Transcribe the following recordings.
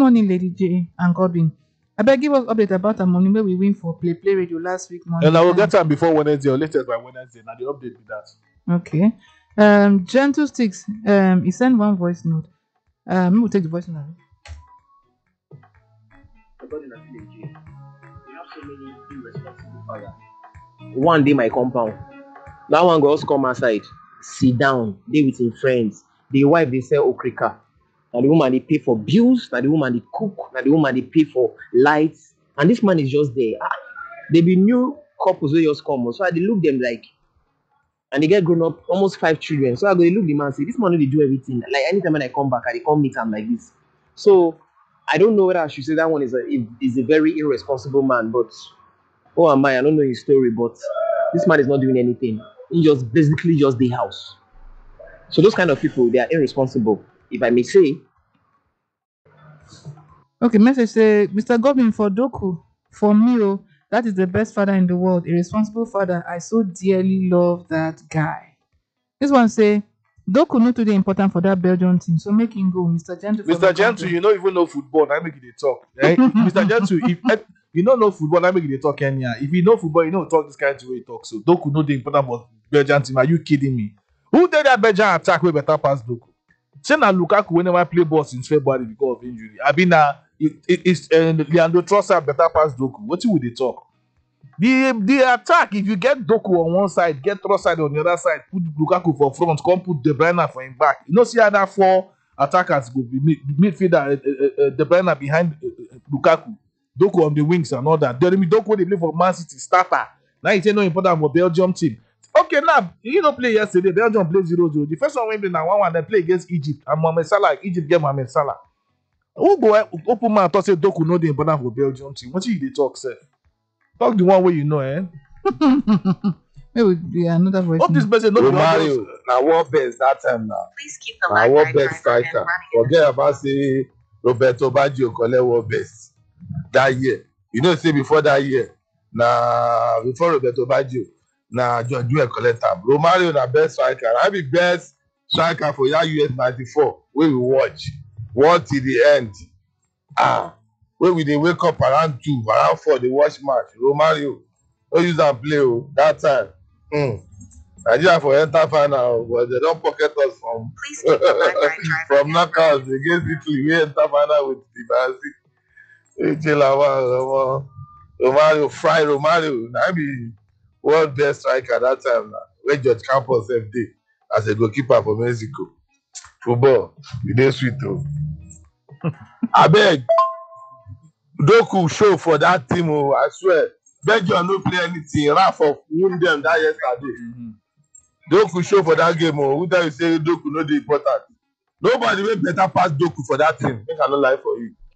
morning, Lady J and Godwin. I beg give us update about our money where we win for Play Radio last week Monday. And I will get time before Wednesday or latest by Wednesday. Now the update with that. Okay. Gentle Sticks, he sent one voice note. We will take the voice note. You have so many irresponsible fathers. One day my compound. That one girls come outside, sit down, they with his friends. The wife they sell okrika. Now the woman they pay for bills, now the woman they cook, now the woman they pay for lights, and this man is just there. They be new couples who just come, so I they look them like, and they get grown up almost 5 children. So I go they look the man say, this man they do everything. Like anytime when I come back, I come meet him like this. So I don't know whether I should say that one is a very irresponsible man, but oh am I don't know his story, but this man is not doing anything. He just basically just the house. So those kind of people, they are irresponsible, if I may say. Okay, message say, Mr. Godwin for Doku, for me, that is the best father in the world, a responsible father. I so dearly love that guy. This one say, Doku not today important for that Belgian team, so make him go, Mr. Gentle. Mr. Gentle, you don't even know football. I make it talk. Eh? Mr. Gentle, if you don't know football, I make it talk. Kenya. If you know football, you know talk this kind of way talk. So Doku know the important for Belgian team. Are you kidding me? Who did that Belgian attack way better pass Doku? Say na Lukaku whenever play ball since February because of injury. I mean, it's Leandro Trossard better pass Doku. What would they talk? The attack, if you get Doku on one side, get Trossard on the other side, put Lukaku for front, come put De Bruyne for him back. You know, see how that 4 attackers go be midfielder, De Bruyne behind Lukaku, Doku on the wings and all that. Jeremy Doku they play for Man City starter. Now he say no important for Belgium team. Okay, now you don't play yesterday. Belgium play 0-0. The first one we play now 1-1. They play against Egypt and Mohamed Salah. Egypt get Mohamed Salah. Who go open man talk say Doku no dey important for Belgium team? What you dey talk, sir? Talk the one way you know, eh? Maybe another voice. Hope this person no Mario, now what best that time now? Please keep the Now line what right best driver and striker? running. Forget about say Roberto Baggio collect what best that year. You know, say before that year, now before Roberto Baggio, now John Dewey collect am. Romario na best striker. I be best striker for that US 94 wey we watch till the end. When we dey wake up around 2, around 4, they watch match. Romario, no use am play that time. Nigeria for enter final, but they don't pocket us from Please keep the line right driver from and knockouts running. against Italy. We enter final with the Brazil. Romario, fry Romario. I be world best striker that time now. Where George Campos FD as a goalkeeper for Mexico. Football, it is sweet though. I beg. Doku show for that team, I swear. Belgium no play anything. Rafa won them that yesterday. Doku show for that game. Who tell you say Doku no dey important? Nobody will better pass Doku for that team. Make I no lie for you.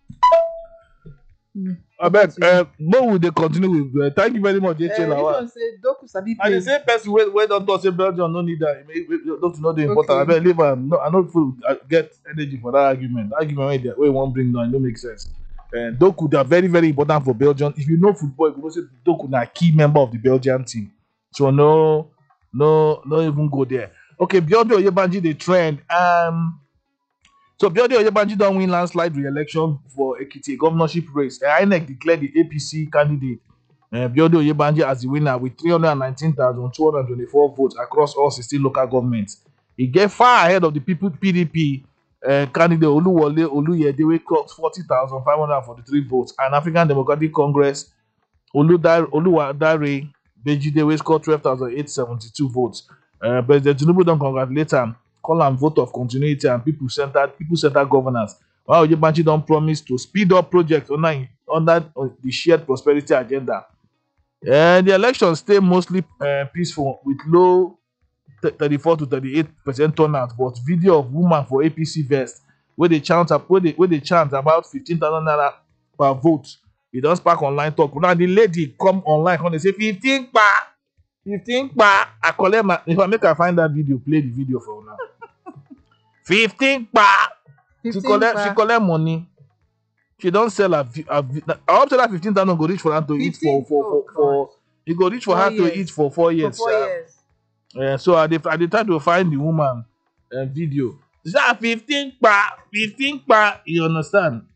I beg, what will they continue with? Thank you very much, JJ This Lawal. one say Doku sabi And the play. same person where don't talk say Belgium no need that. Don't know the important. I beg, leave am. No, I not full. I get energy for that argument. The argument where one bring down, it don't make sense. Doku they are very very important for Belgium. If you know football, you go say Doku na key member of the Belgian team. So no even go there. Okay, Biodun Oyebanji the trend. So Biodun Oyebanji don't win landslide re-election for Ekiti governorship race. INEC declared the APC candidate Biodun Oyebanji as the winner with 319,224 votes across all 16 local governments. He get far ahead of the PDP candidate Oluwole Oluyede wey clocked 40,543 votes, and African Democratic Congress Oluwadare Bejide wey scored 12,872 votes. President Tinubu don congratulate am, call am vote of continuity and people-centered governance. While Oyebanji don promise to speed up projects under the shared prosperity agenda. The elections stay mostly peaceful with low 34 to 38% turnout, but video of woman for APC vest where they chant about 15,000 naira per vote. It don spark online talk. Now the lady come online and they say 15 pa. I collect my. If I make her find that video, play the video for now. 15 pa. She collect money. She don't sell her. I hope that 15,000 go reach for her to eat for. It go reach for her to eat for 4 years. For 4 years. So I dey try to find the woman video. Is that 15 pa? You understand?